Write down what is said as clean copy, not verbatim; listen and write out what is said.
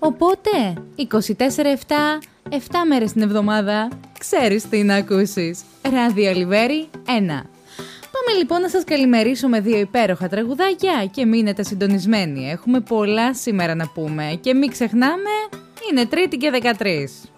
Οπότε, 24/7, 7 μέρες την εβδομάδα, ξέρεις τι να ακούσεις. Ράδιο Αλιβέρι 1. Πάμε λοιπόν να σας καλημερίσω με 2 υπέροχα τραγουδάκια και μείνετε συντονισμένοι. Έχουμε πολλά σήμερα να πούμε και μην ξεχνάμε, είναι Τρίτη και 13.